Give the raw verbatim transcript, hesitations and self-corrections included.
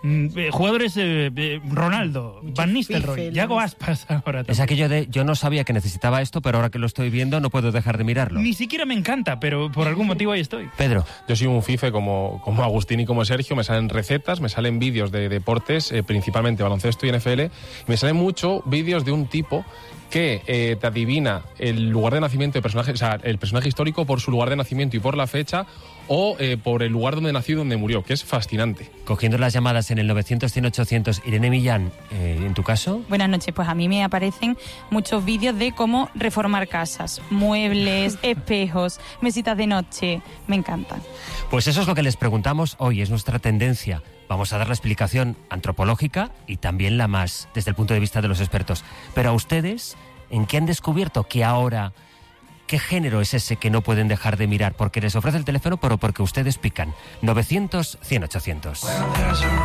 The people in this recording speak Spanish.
Eh, jugadores, eh, eh, Ronaldo, Van Nistelrooy, Yago Aspas ahora también. Es aquello de, yo no sabía que necesitaba esto, pero ahora que lo estoy viendo no puedo dejar de mirarlo. Ni siquiera me encanta, pero por algún motivo ahí estoy. Pedro. Yo soy un fife como, como Agustín y como Sergio, me salen recetas, me salen vídeos de deportes, eh, principalmente baloncesto y N F L, y me salen mucho vídeos de un tipo que eh, te adivina el lugar de nacimiento del personaje, o sea, el personaje histórico por su lugar de nacimiento y por la fecha, o eh, por el lugar donde nació y donde murió, que es fascinante. Cogiendo las llamadas en el novecientos, cien, ochocientos, Irene Millán, eh, ¿en tu caso? Buenas noches, pues a mí me aparecen muchos vídeos de cómo reformar casas, muebles, espejos, mesitas de noche, me encantan. Pues eso es lo que les preguntamos hoy, es nuestra tendencia. Vamos a dar la explicación antropológica y también la más desde el punto de vista de los expertos. Pero a ustedes, ¿en qué han descubierto que ahora, qué género es ese que no pueden dejar de mirar? Porque les ofrece el teléfono, pero porque ustedes pican. novecientos, cien, ochocientos.